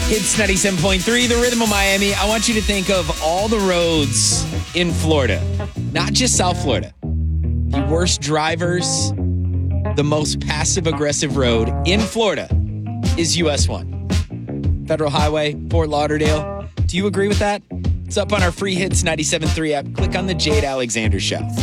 It's 97.3, the Rhythm of Miami. I want you to think of all the roads in Florida, not just South Florida. The worst drivers, the most passive-aggressive road in Florida is US 1. Federal Highway, Fort Lauderdale. Do you agree with that? It's up on our free Hits 97.3 app. Click on the Jade Alexander Show.